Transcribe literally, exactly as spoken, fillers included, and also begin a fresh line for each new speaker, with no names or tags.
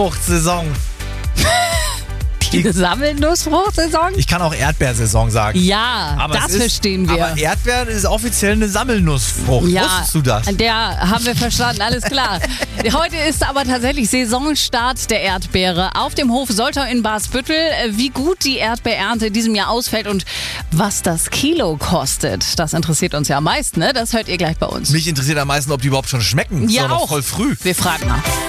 Fruchtsaison.
Die Sammelnussfruchtsaison?
Ich kann auch Erdbeersaison sagen.
Ja,
Aber
das
es ist,
verstehen wir.
Aber Erdbeeren ist offiziell eine Sammelnussfrucht.
Ja,
Wusstest du das?
Der haben wir verstanden, alles klar. Heute ist aber tatsächlich Saisonstart der Erdbeere auf dem Hof Soltau in Basbüttel. Wie gut die Erdbeerernte in diesem Jahr ausfällt und was das Kilo kostet, das interessiert uns ja am meisten, ne? Das hört ihr gleich bei uns.
Mich interessiert am meisten, ob die überhaupt schon schmecken.
Ja,
ist doch noch
auch.
voll früh.
Wir fragen nach.